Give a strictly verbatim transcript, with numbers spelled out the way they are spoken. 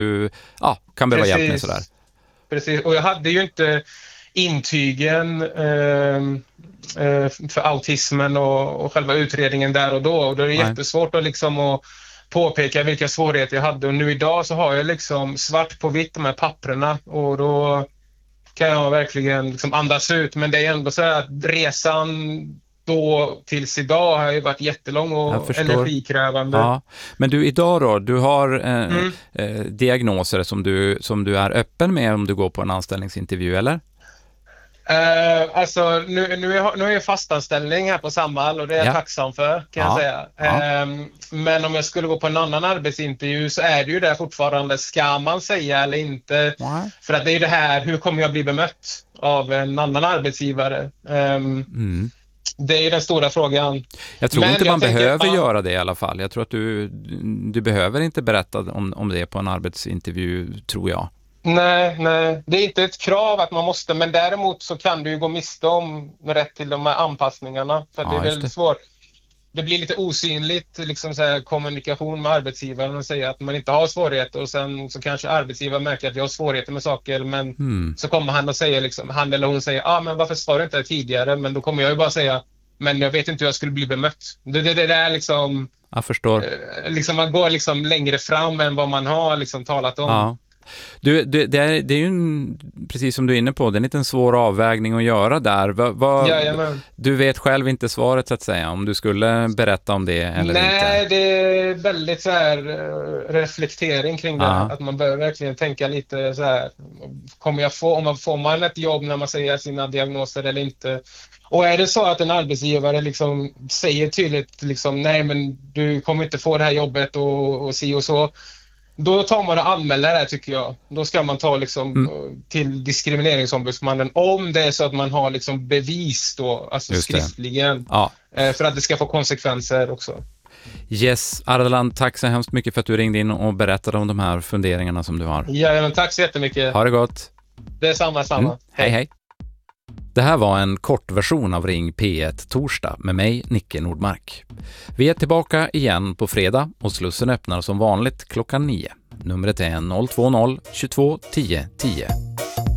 du ja, kan behöva Precis. hjälp med sådär. Precis, och jag hade ju inte intygen eh, eh, för autismen och, och själva utredningen där och då. Och då är det Nej. jättesvårt att, liksom, att påpeka vilka svårigheter jag hade. Och nu idag så har jag liksom svart på vitt de här papperna och då kan jag verkligen liksom andas ut. Men det är ändå så att resan då tills idag har ju varit jättelång och energikrävande. Ja. Men du, idag då, du har eh, Mm. eh, diagnoser som du, som du är öppen med om du går på en anställningsintervju, eller? Uh, alltså nu, nu, är, nu är jag fastanställning här på Samhall och det är jag Ja. tacksam för, kan Ja. jag säga. Ja. Um, men om jag skulle gå på en annan arbetsintervju så är det ju där fortfarande, ska man säga eller inte? Nej. För att det är ju det här, hur kommer jag bli bemött av en annan arbetsgivare? Um, Mm. Det är ju den stora frågan. Jag tror Men inte jag man tänker, behöver ja. göra det i alla fall. Jag tror att du, du behöver inte berätta om, om det på en arbetsintervju, tror jag. Nej, nej, det är inte ett krav att man måste, men däremot så kan du ju gå miste om rätt till de här anpassningarna. För Ja, det är just väldigt det. svårt. Det blir lite osynligt liksom så här, kommunikation med arbetsgivaren och säga att man inte har svårigheter och sen så kanske arbetsgivaren märker att jag har svårigheter med saker, men Mm. så kommer han och säger liksom, han eller hon säger, ja ah, men varför sa du inte det tidigare? Men då kommer jag ju bara säga, men jag vet inte hur jag skulle bli bemött. Det, det, det där liksom, Jag förstår. eh, liksom man går liksom längre fram än vad man har liksom talat om. Ja. Du, du, det, är, det är ju en, precis som du är inne på, det är en liten svår avvägning att göra där. Va, va, Jajamän. du vet själv inte svaret så att säga, om du skulle berätta om det eller Nej, inte. det är väldigt så här eh, reflektering kring det. Ja. Att man bör verkligen tänka lite så här, kommer jag få, om man får man ett jobb när man säger sina diagnoser eller inte? Och är det så att en arbetsgivare liksom säger tydligt liksom, nej men du kommer inte få det här jobbet och, och si och så. Då tar man och anmäler det, tycker jag. Då ska man ta liksom Mm. till diskrimineringsombudsmannen om det är så att man har liksom bevis då, alltså Just det. skriftligen. Ja. Eh, För att det ska få konsekvenser också. Yes, Ardalan, tack så hemskt mycket för att du ringde in och berättade om de här funderingarna som du har. Ja, men tack så jättemycket. Ha det gott. Det är samma, samma. Mm. Hej, hej. Det här var en kort version av Ring P ett Torsdag med mig, Nicke Nordmark. Vi är tillbaka igen på fredag och Slussen öppnar som vanligt klockan nio. Numret är noll två noll tjugotvå tio tio.